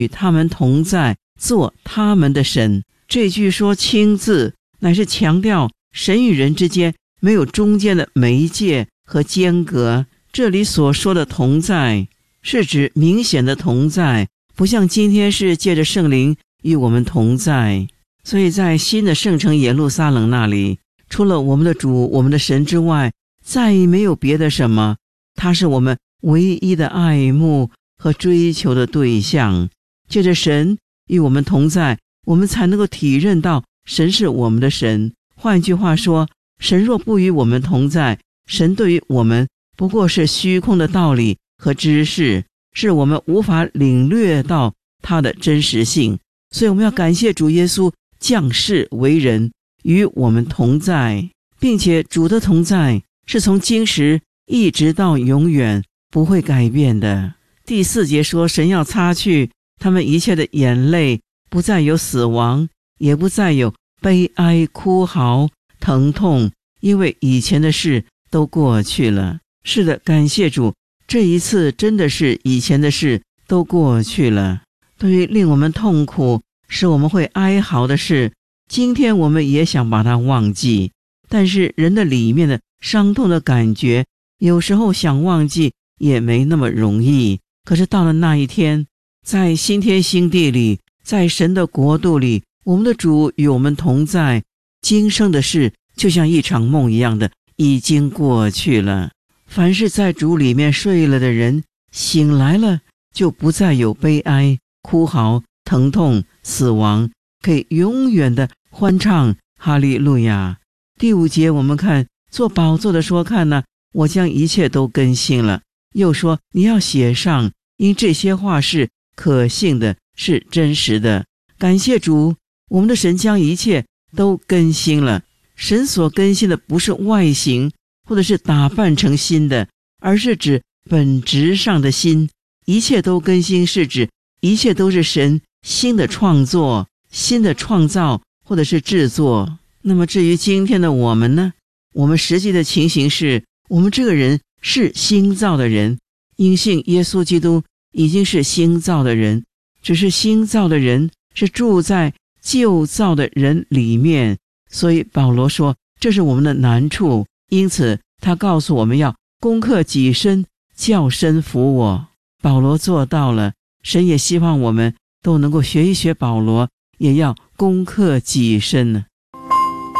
与他们同在，做他们的神。这句说亲自，乃是强调神与人之间没有中间的媒介和间隔。这里所说的同在，是指明显的同在，不像今天是借着圣灵与我们同在。所以在新的圣城耶路撒冷那里，除了我们的主，我们的神之外，再没有别的什么。他是我们唯一的爱慕和追求的对象。借着神与我们同在，我们才能够体认到神是我们的神。换句话说，神若不与我们同在，神对于我们不过是虚空的道理和知识，是我们无法领略到它的真实性。所以我们要感谢主耶稣降世为人，与我们同在，并且主的同在是从今时一直到永远不会改变的。第4节说，神要擦去他们一切的眼泪，不再有死亡，也不再有悲哀、哭嚎、疼痛，因为以前的事都过去了。是的，感谢主，这一次真的是以前的事都过去了。对于令我们痛苦，使我们会哀嚎的事，今天我们也想把它忘记，但是人的里面的伤痛的感觉，有时候想忘记也没那么容易。可是到了那一天，在新天新地里，在神的国度里，我们的主与我们同在，今生的事就像一场梦一样的已经过去了。凡是在主里面睡了的人，醒来了就不再有悲哀、哭嚎、疼痛、死亡，可以永远的欢唱哈利路亚。第5节我们看，做宝座的说，看呢，我将一切都更新了。又说，你要写上，因这些话是可信的，是真实的。感谢主，我们的神将一切都更新了。神所更新的不是外形或者是打扮成新的，而是指本质上的新。一切都更新是指一切都是神新的创作、新的创造或者是制作。那么至于今天的我们呢？我们实际的情形是，我们这个人是新造的人，因信耶稣基督已经是新造的人，只是新造的人是住在旧造的人里面。所以保罗说，这是我们的难处，因此他告诉我们要攻克己身，叫身服我。保罗做到了，神也希望我们都能够学一学保罗，也要攻克己身呢。